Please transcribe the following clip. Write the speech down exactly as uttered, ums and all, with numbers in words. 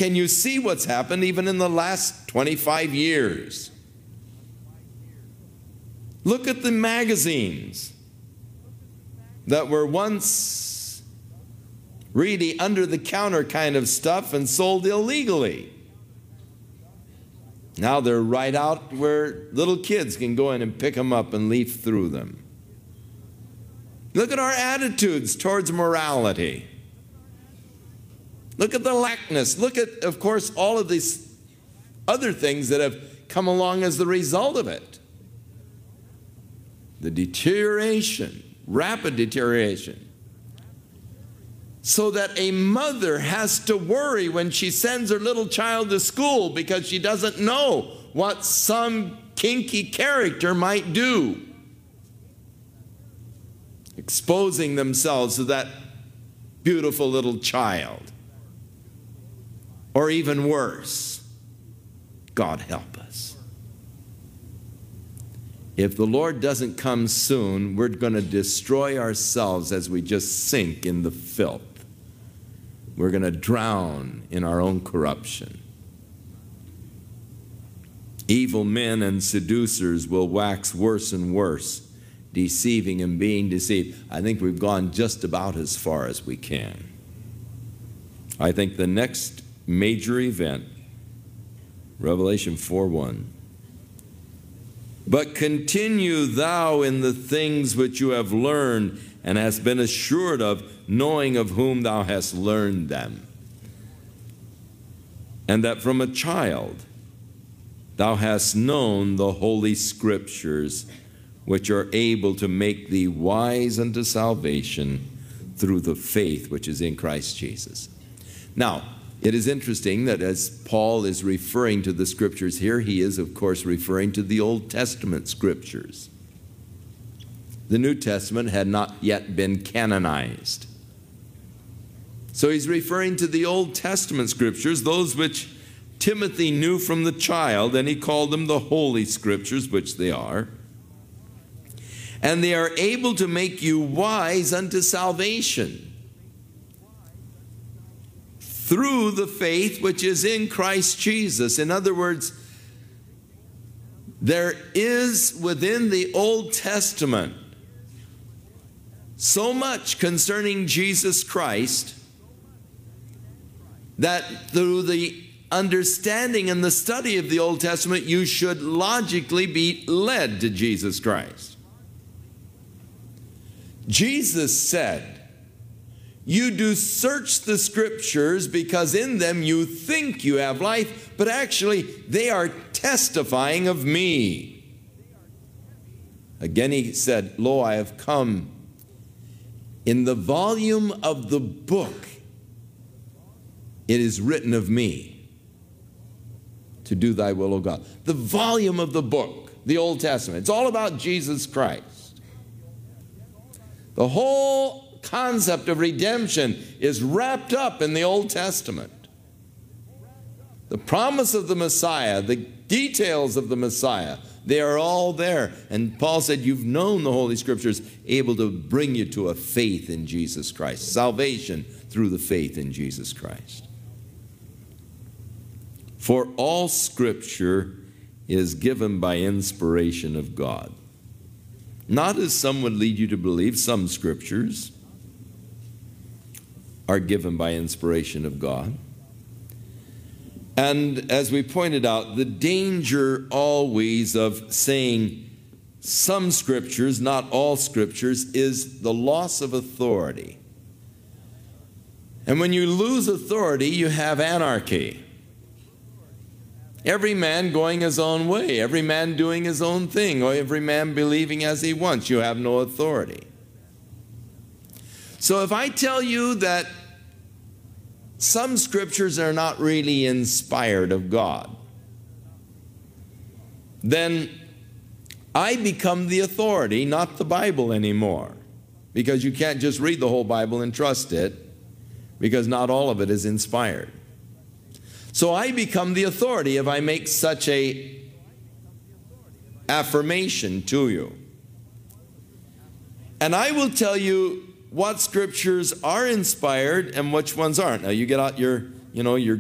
can you see what's happened even in the last twenty-five years? Look at the magazines that were once really under-the-counter kind of stuff and sold illegally. Now they're right out where little kids can go in and pick them up and leaf through them. Look at our attitudes towards morality. Look at the laxness. Look at, of course, all of these other things that have come along as the result of it. The deterioration, rapid deterioration. So that a mother has to worry when she sends her little child to school because she doesn't know what some kinky character might do. Exposing themselves to that beautiful little child. Or even worse, God help us. If the Lord doesn't come soon, we're going to destroy ourselves as we just sink in the filth. We're going to drown in our own corruption. Evil men and seducers will wax worse and worse, deceiving and being deceived. I think we've gone just about as far as we can. I think the next major event, Revelation four one. But continue thou in the things which you have learned and hast been assured of, knowing of whom thou hast learned them. And that from a child thou hast known the holy scriptures, which are able to make thee wise unto salvation through the faith which is in Christ Jesus. Now, it is interesting that as Paul is referring to the scriptures here, he is, of course, referring to the Old Testament scriptures. The New Testament had not yet been canonized. So he's referring to the Old Testament scriptures, those which Timothy knew from the child, and he called them the Holy Scriptures, which they are. And they are able to make you wise unto salvation through the faith which is in Christ Jesus. In other words, there is within the Old Testament so much concerning Jesus Christ that through the understanding and the study of the Old Testament, you should logically be led to Jesus Christ. Jesus said, you do search the scriptures because in them you think you have life, but actually they are testifying of me. Again he said, lo, I have come in the volume of the book. It is written of me to do thy will, O God. The volume of the book, the Old Testament. It's all about Jesus Christ. The whole concept of redemption is wrapped up in the Old Testament. The promise of the Messiah, the details of the Messiah, they are all there. And Paul said, you've known the Holy Scriptures, able to bring you to a faith in Jesus Christ. Salvation through the faith in Jesus Christ. For all Scripture is given by inspiration of God. Not as some would lead you to believe. Some Scriptures are given by inspiration of God. And as we pointed out, the danger always of saying some Scriptures, not all Scriptures, is the loss of authority. And when you lose authority, you have anarchy. Every man going his own way, every man doing his own thing, or every man believing as he wants. You have no authority. So if I tell you that some Scriptures are not really inspired of God, then I become the authority, not the Bible anymore. Because you can't just read the whole Bible and trust it, because not all of it is inspired. So I become the authority if I make such a affirmation to you. And I will tell you what Scriptures are inspired and which ones aren't. Now you get out your, you know, your